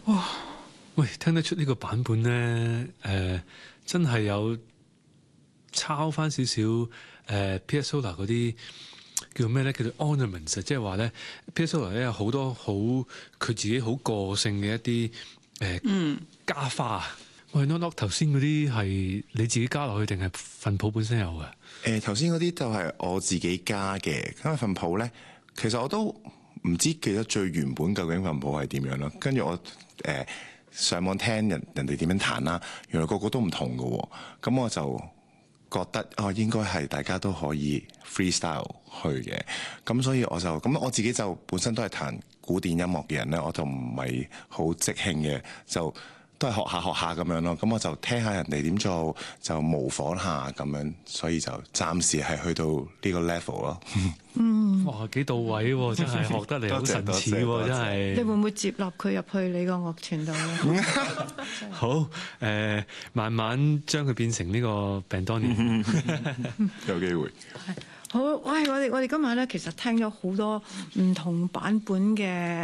哇！喂，聽得出呢個版本咧，真係有抄翻少少Piazzolla 嗰啲叫咩咧？叫做 ornaments， 即係話咧 Piazzolla 咧有好多好佢自己好個性嘅一啲加花。喂，Knock 頭先嗰啲係你自己加落去定係份譜本身有嘅？ 頭先嗰啲就係我自己加嘅，因為份譜咧，其實我都唔知記得最原本究竟份譜係點樣咯。跟住我上網聽人哋點樣彈啦，原來個個都唔同嘅喎。咁我就覺得應該係大家都可以 freestyle 去嘅。咁所以我自己就本身都係彈古典音樂嘅人咧，我就唔係好即興嘅，就都係學下咁樣咯。咁我就聽下人哋點做，就模仿下咁樣，所以就暫時係去到呢個 level 咯。 哇，幾到位喎！真係學得嚟好神似喎！真係。 你會唔會接納佢入去你個樂團度咧？ 好，慢慢將佢變成呢個 Bandoni， 有機會。 好，喂，我哋今日咧其實聽咗好多唔同版本嘅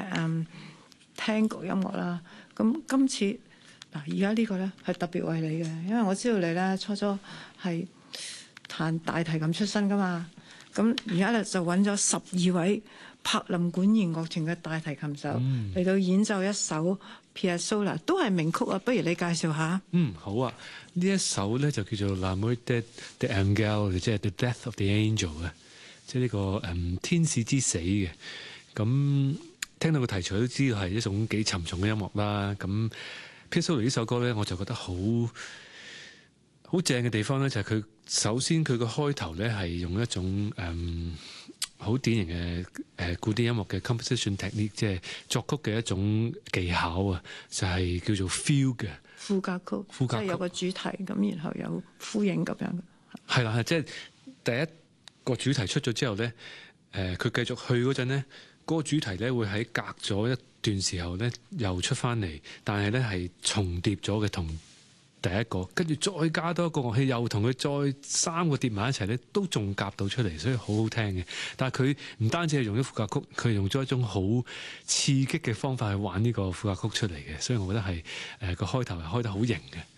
Tango音樂啦。咁今次而家呢個咧係特別為你嘅，因為我知道你咧初初係彈大提琴出身噶嘛。咁而家咧就揾咗12位柏林管弦樂團嘅大提琴手嚟到演奏一首 Piazzolla， 都係名曲啊！不如你介紹下。 好啊，呢一首咧就叫做 La Morte dell'Angelo， 即係 The Death of the Angel 嘅，即係呢個天使之死嘅。咁聽到個題材都知道係一種幾沉重嘅音樂啦。咁 Piazzolla 呢首歌咧，我就覺得好正嘅地方咧，就係佢首先佢個開頭咧係用一種好典型嘅古典音樂嘅 composition technique， 即係作曲嘅一種技巧啊，就係叫做 fugue 嘅副歌曲，即係有個主題咁，然後有呼應咁樣嘅。係啦，即係第一個主題出咗之後咧，佢繼續去嗰陣咧，嗰個主題咧會喺隔咗一段時候咧又出翻嚟，但係咧係重疊咗嘅同第一個，跟住再加多一個樂器，又同佢再3個疊埋一齊咧，都仲夾到出嚟，所以好好聽嘅。但係佢唔單止係用咗副歌曲，佢用咗一種好刺激嘅方法去玩呢個副歌曲出嚟嘅，所以我覺得係個開頭係開得好型嘅。